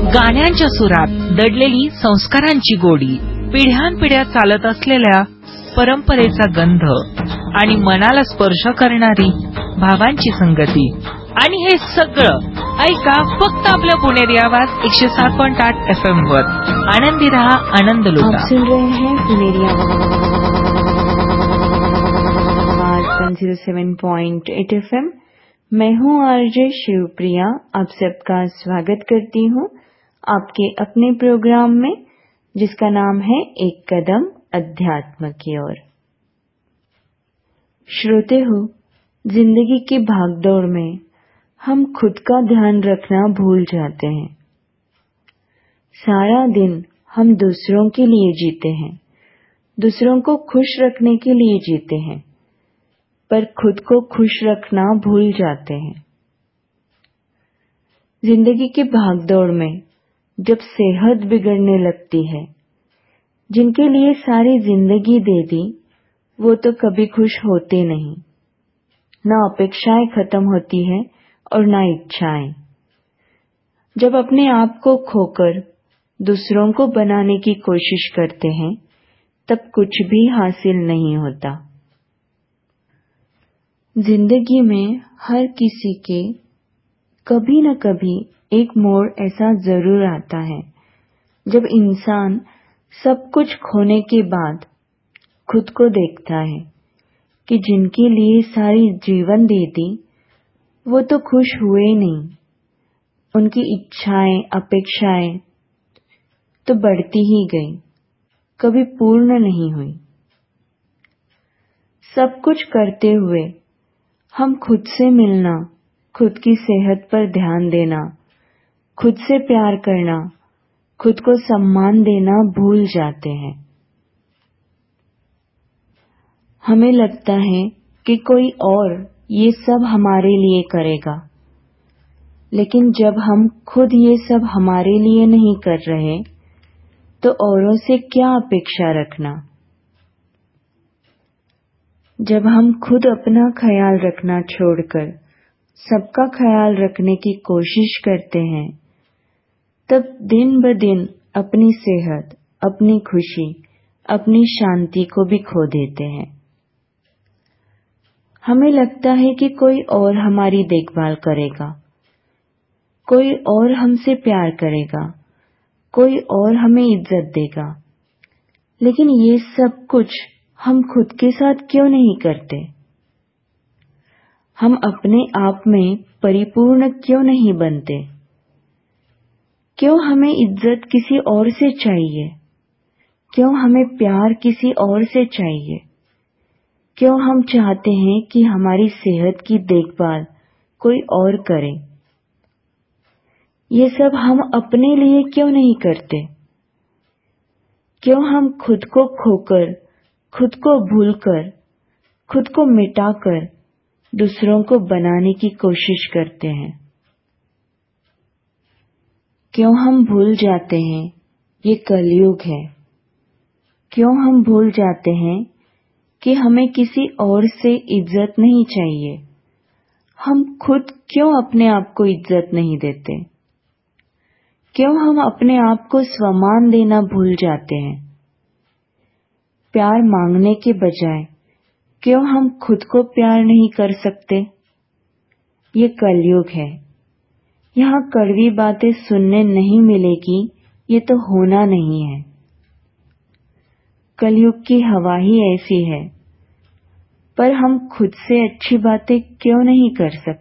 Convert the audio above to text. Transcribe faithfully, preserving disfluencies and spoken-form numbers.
गाण्यांच्या सुरात दडलेली संस्कारांची गोडी, पिढ्यानपिढ्या चालत असलेल्या परंपरेचा गंध आणि मनाला स्पर्श करणारी भावांची संगती. आणि हे सगळं ऐका फक्त आपल्या पुणेरी आवाज एकशे सात पॉइंट आठ एफ एम वर. आनंदी रहा, आनंद लुटा. आप सुन रहे हैं पुणेरी आवाज one zero seven point eight F M. मैं हूँ आरजे शिवप्रिया. आप सबका स्वागत करती हूँ आपके अपने प्रोग्राम में, जिसका नाम है एक कदम अध्यात्म की ओर. श्रोते हो, जिंदगी की भागदौड़ में हम खुद का ध्यान रखना भूल जाते हैं. सारा दिन हम दूसरों के लिए जीते हैं, दूसरों को खुश रखने के लिए जीते हैं, पर खुद को खुश रखना भूल जाते हैं. जिंदगी की भागदौड़ में जब सेहत बिगड़ने लगती है, जिनके लिए सारी जिंदगी दे दी वो तो कभी खुश होते नहीं. ना अपेक्षाएं खत्म होती है और ना इच्छाएं. जब अपने आप को खोकर दूसरों को बनाने की कोशिश करते हैं, तब कुछ भी हासिल नहीं होता. जिंदगी में हर किसी के कभी न कभी एक मोड़ ऐसा जरूर आता है जब इंसान सब कुछ खोने के बाद खुद को देखता है कि जिनके लिए सारी जीवन दे दी वो तो खुश हुए नहीं. उनकी इच्छाएं, अपेक्षाएं तो बढ़ती ही गई, कभी पूर्ण नहीं हुई. सब कुछ करते हुए हम खुद से मिलना, खुद की सेहत पर ध्यान देना, खुद से प्यार करना, खुद को सम्मान देना भूल जाते हैं. हमें लगता है कि कोई और ये सब हमारे लिए करेगा, लेकिन जब हम खुद ये सब हमारे लिए नहीं कर रहे तो औरों से क्या अपेक्षा रखना. जब हम खुद अपना ख्याल रखना छोड़कर सबका ख्याल रखने की कोशिश करते हैं, तब दिन ब दिन अपनी सेहत, अपनी खुशी, अपनी शांति को भी खो देते हैं. हमें लगता है कि कोई और हमारी देखभाल करेगा, कोई और हमसे प्यार करेगा, कोई और हमें इज्जत देगा, लेकिन ये सब कुछ हम खुद के साथ क्यों नहीं करते? हम अपने आप में परिपूर्ण क्यों नहीं बनते? क्यों हमें इज्जत किसी और से चाहिए? क्यों हमें प्यार किसी और से चाहिए? क्यों हम चाहते हैं कि हमारी सेहत की देखभाल कोई और करे? ये सब हम अपने लिए क्यों नहीं करते? क्यों हम खुद को खोकर, खुद को भूलकर, खुद को मिटाकर दूसरों को बनाने की कोशिश करते हैं? क्यों हम भूल जाते हैं ये कलयुग है? क्यों हम भूल जाते हैं कि हमें किसी और से इज्जत नहीं चाहिए? हम खुद क्यों अपने आप को इज्जत नहीं देते? क्यों हम अपने आप को सम्मान देना भूल जाते हैं? प्यार मांगने के बजाय क्यों हम खुद को प्यार नहीं कर सकते? ये कलयुग है. यहाँ कड़वी बातें सुनने नहीं मिलेगी, ये तो होना नहीं है. कलयुग की हवा ही ऐसी है, पर हम खुद से अच्छी बातें क्यों नहीं कर सकते?